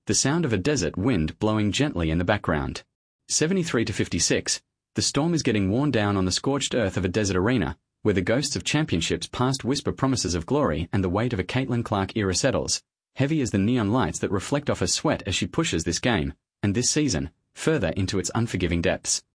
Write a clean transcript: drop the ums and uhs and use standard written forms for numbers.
the sound of a desert wind blowing gently in the background. 73-56, the storm is getting worn down on the scorched earth of a desert arena, where the ghosts of championships past whisper promises of glory and the weight of a Caitlin Clark era settles, heavy as the neon lights that reflect off her sweat as she pushes this game, and this season, further into its unforgiving depths.